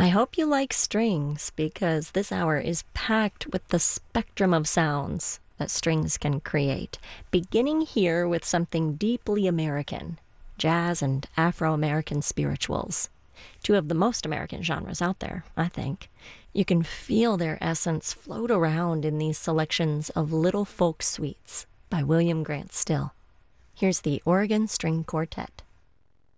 hope you like strings because this hour is packed with the spectrum of sounds that strings can create, beginning here with something deeply American, jazz and Afro-American spirituals. Two of the most American genres out there, I think. You can feel their essence float around in these selections of Little Folk Suites by William Grant Still. Here's the Oregon String Quartet.